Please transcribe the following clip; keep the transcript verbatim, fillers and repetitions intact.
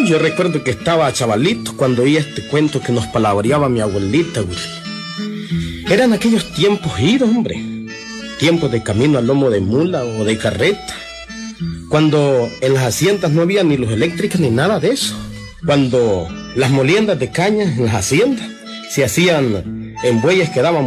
yo recuerdo que estaba chavalito cuando oía este cuento que nos palabreaba mi abuelita, güey. Eran aquellos tiempos idos, hombre. Tiempos de camino al lomo de mula o de carreta. Cuando en las haciendas no había ni luz eléctrica ni nada de eso. Cuando las moliendas de caña en las haciendas se hacían en bueyes que daban